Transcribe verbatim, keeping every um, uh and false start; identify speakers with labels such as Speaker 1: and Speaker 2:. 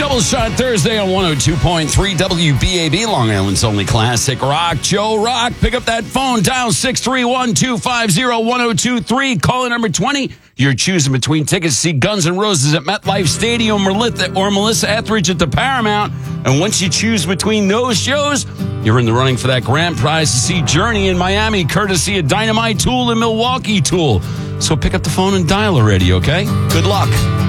Speaker 1: Double Shot Thursday on one oh two point three W B A B, Long Island's only classic rock. Joe Rock, pick up that phone, dial six three one, two five zero, one oh two three, caller number twenty. You're choosing between tickets to see Guns N' Roses at MetLife Stadium or Melissa Etheridge at the Paramount. And once you choose between those shows, you're in the running for that grand prize to see Journey in Miami, courtesy of Dynamite Tool and Milwaukee Tool. So pick up the phone and dial already, okay? Good luck.